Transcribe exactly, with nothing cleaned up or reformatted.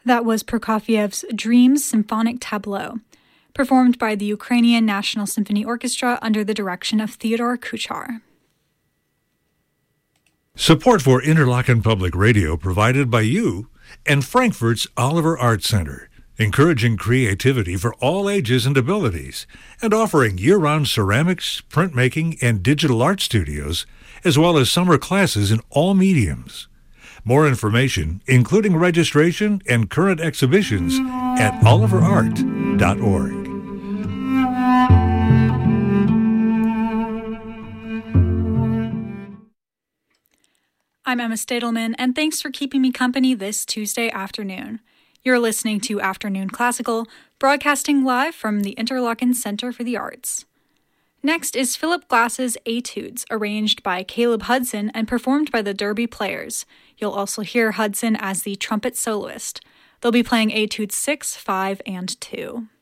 That was Prokofiev's Dreams Symphonic Tableau, performed by the Ukrainian National Symphony Orchestra under the direction of Theodore Kuchar. Support for Interlochen Public Radio provided by you and Frankfurt's Oliver Art Center, encouraging creativity for all ages and abilities, and offering year-round ceramics, printmaking, and digital art studios, as well as summer classes in all mediums. More information, including registration and current exhibitions, at oliver art dot org. I'm Emma Stadelman, and thanks for keeping me company this Tuesday afternoon. You're listening to Afternoon Classical, broadcasting live from the Interlochen Center for the Arts. Next is Philip Glass's Etudes, arranged by Caleb Hudson and performed by the Derby Players. You'll also hear Hudson as the trumpet soloist. They'll be playing Etudes six, five, and two.